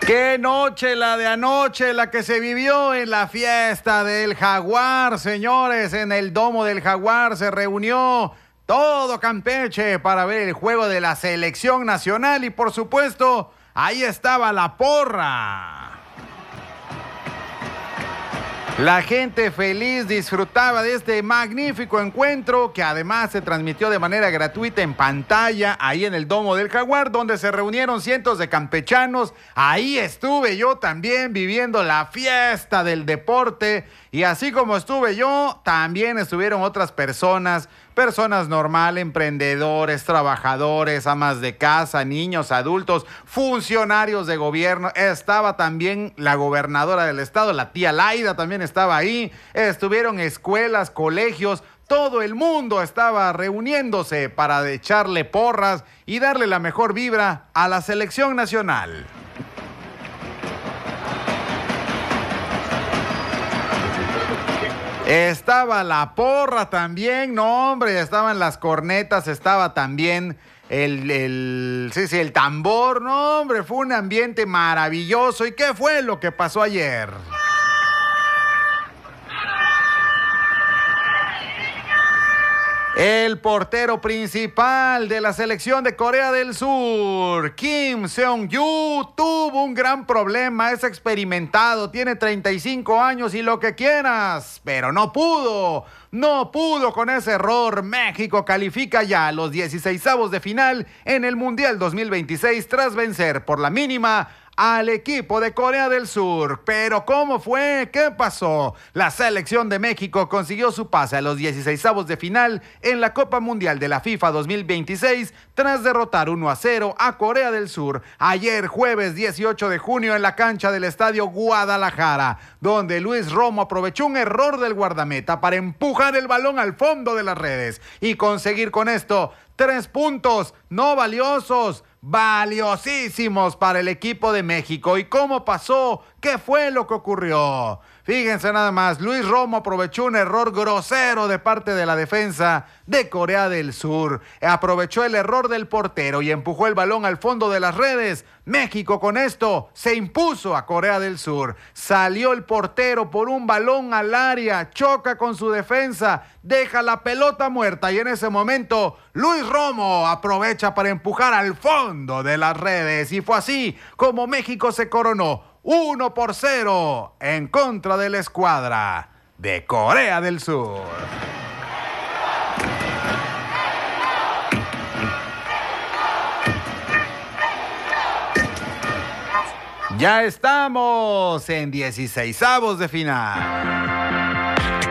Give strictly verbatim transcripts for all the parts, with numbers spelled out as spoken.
Qué noche la de anoche, la que se vivió en la fiesta del Jaguar, señores. En el domo del Jaguar se reunió todo Campeche para ver el juego de la selección nacional y, por supuesto, ahí estaba la porra. La gente feliz disfrutaba de este magnífico encuentro que además se transmitió de manera gratuita en pantalla ahí en el domo del Jaguar, donde se reunieron cientos de campechanos. Ahí estuve yo también viviendo la fiesta del deporte y así como estuve yo, también estuvieron otras personas, personas normales, emprendedores, trabajadores, amas de casa, niños, adultos, funcionarios de gobierno. Estaba también la gobernadora del estado, la tía Laida también estaba ahí. Estuvieron escuelas, colegios, todo el mundo estaba reuniéndose para echarle porras y darle la mejor vibra a la selección nacional. Estaba la porra también, no hombre, estaban las cornetas, estaba también el, el, sí, sí, el tambor, no hombre, fue un ambiente maravilloso. ¿Y qué fue lo que pasó ayer? El portero principal de la selección de Corea del Sur, Kim Seong-yu, tuvo un gran problema. Es experimentado, tiene treinta y cinco años y lo que quieras, pero no pudo. No pudo con ese error. México califica ya a los dieciseisavos de final en el Mundial dos mil veintiséis tras vencer por la mínima al equipo de Corea del Sur. Pero ¿cómo fue? ¿Qué pasó? La selección de México consiguió su pase a los dieciseisavos de final en la Copa Mundial de la FIFA dos mil veintiséis tras derrotar uno a cero a Corea del Sur ayer jueves dieciocho de junio en la cancha del Estadio Guadalajara, donde Luis Romo aprovechó un error del guardameta para empujar el balón al fondo de las redes y conseguir con esto tres puntos no valiosos, valiosísimos para el equipo de México. ¿Y cómo pasó? ¿Qué fue lo que ocurrió? Fíjense nada más, Luis Romo aprovechó un error grosero de parte de la defensa de Corea del Sur. Aprovechó el error del portero y empujó el balón al fondo de las redes. México con esto se impuso a Corea del Sur. Salió el portero por un balón al área, choca con su defensa, deja la pelota muerta y en ese momento Luis Romo aprovecha para empujar al fondo de las redes. Y fue así como México se coronó uno por cero en contra de la escuadra de Corea del Sur. Ya estamos en dieciseisavos de final.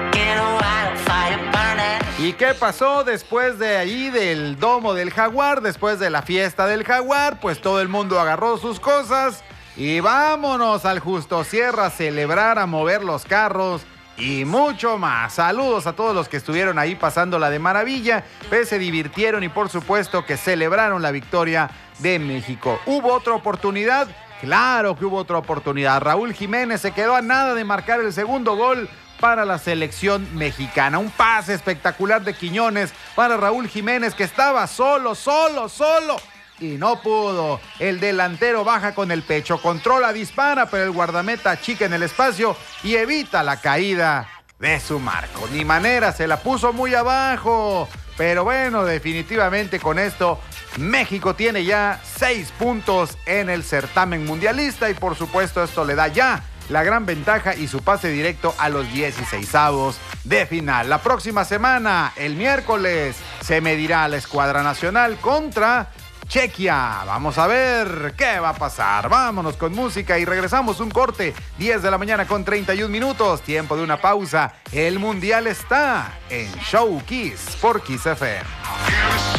¿Y qué pasó después de ahí del domo del Jaguar? Después de la fiesta del Jaguar, pues todo el mundo agarró sus cosas y vámonos al Justo Sierra a celebrar, a mover los carros y mucho más. Saludos a todos los que estuvieron ahí pasándola de maravilla, pues se divirtieron y por supuesto que celebraron la victoria de México. ¿Hubo otra oportunidad? Claro que hubo otra oportunidad. Raúl Jiménez se quedó a nada de marcar el segundo gol para la selección mexicana. Un pase espectacular de Quiñones para Raúl Jiménez, que estaba solo, solo, solo y no pudo. El delantero baja con el pecho, controla, dispara, pero el guardameta achica en el espacio y evita la caída de su marco. Ni manera, se la puso muy abajo. Pero bueno, definitivamente con esto México tiene ya seis puntos en el certamen mundialista y por supuesto esto le da ya la gran ventaja y su pase directo a los dieciseisavos de final. La próxima semana, el miércoles, se medirá la escuadra nacional contra Chequia. Vamos a ver qué va a pasar. Vámonos con música y regresamos un corte. diez de la mañana con treinta y un minutos. Tiempo de una pausa. El mundial está en Show Kiss por Kiss F M.